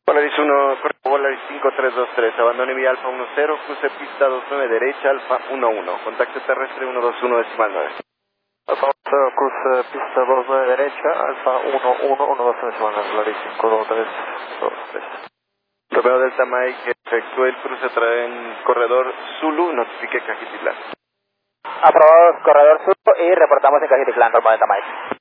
Polaris 1, Polaris 5323, abandone vía Alfa 10, cruce pista 29 derecha, Alfa 11, contacto terrestre 121 decimal 9. Alfa 10, cruce pista 29 derecha, Alfa 11, 121 decimal 9, Polaris 5323. Romeo Delta Mike, efectuó el cruce en corredor Zulu, notifique Cajititlán. Aprobado corredor Zulu y reportamos en Cajititlán, Romeo Delta Mike.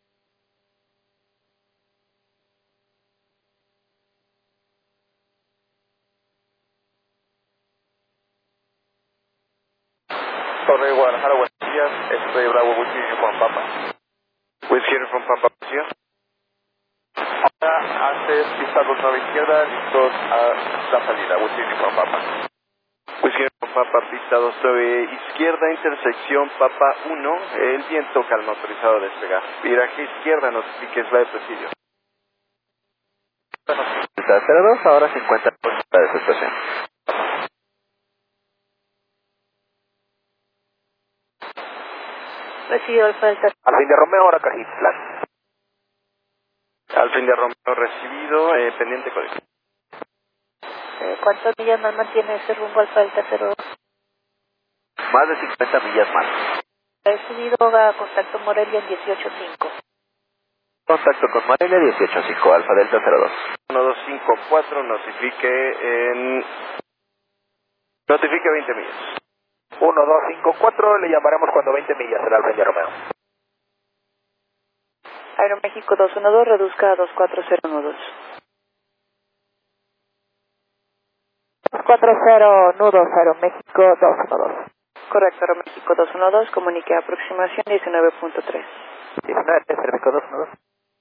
Torre Guadalajara, buenos días, estoy Bravo Whiskey Uniform Papa. Whiskey Uniform Papa, ¿sí? Ahora haces pista 29 izquierda, listos a la salida, Whiskey Uniform Papa. Whiskey Uniform Papa, pista 29 izquierda, intersección Papa 1, el viento calma, autorizado a despegar. Viraje izquierda, notifique slide presidio. Pista 02, ahora 50% de su estación. Recibido Alfa Delta. Al fin de Romeo, ahora Cajititlán. Al fin de Romeo recibido, pendiente código. ¿Cuántas millas más mantiene ese rumbo Alfa Delta 02? Más de 50 millas más. Recibido a contacto Morelia en 18.5. Contacto con Morelia 18.5, Alfa Delta 02. 1254, notifique 20 millas. 1254, le llamaremos cuando 20 millas será al frente de Romeo. Aeroméxico 212, reduzca a 24012. 240 nudos, Aeroméxico 212. Correcto, Aeroméxico 212, comunique aproximación 19.3. 19, Aeroméxico 212.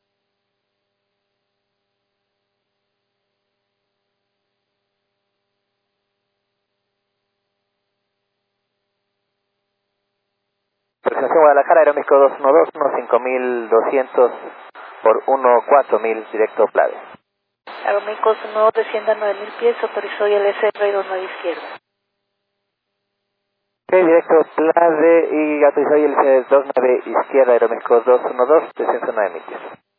Presentación Guadalajara, Aeroméxico 212, 5200 por 14000, directo Plade. Aeroméxico 212, descienda 9000 pies, autorizó y el SR y 29 izquierda. Ok, directo Plade y autorizó y el 29 izquierda, Aeroméxico 212, descenso 9000 pies.